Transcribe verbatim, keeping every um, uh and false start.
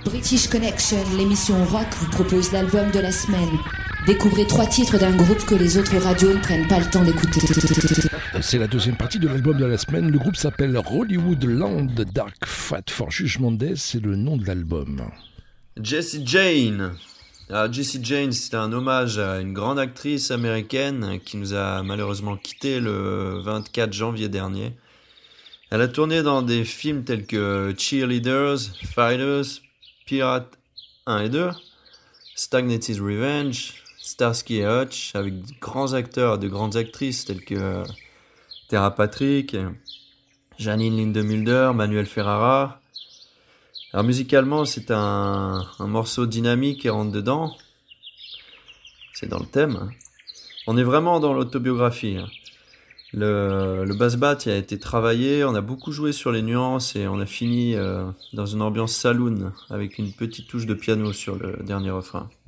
British Connection, l'émission rock, vous propose l'album de la semaine. Découvrez trois titres d'un groupe que les autres radios ne prennent pas le temps d'écouter. C'est la deuxième partie de l'album de la semaine. Le groupe s'appelle Hollywood Land. Dark Fat for Judgment Day, c'est le nom de l'album. Jessie Jane. Alors, Jessie Jane, c'était un hommage à une grande actrice américaine qui nous a malheureusement quitté le vingt-quatre janvier dernier. Elle a tourné dans des films tels que Cheerleaders, Fighters, Pirates un et deux, Stagnated Revenge, Starsky et Hutch, avec de grands acteurs, de grandes actrices telles que Tara Patrick, Janine Lindemulder, Manuel Ferrara. Alors musicalement, c'est un, un morceau dynamique et rentre dedans. C'est dans le thème. On est vraiment dans l'autobiographie. Le, le bass bat il a été travaillé, on a beaucoup joué sur les nuances et on a fini euh, dans une ambiance saloon avec une petite touche de piano sur le dernier refrain.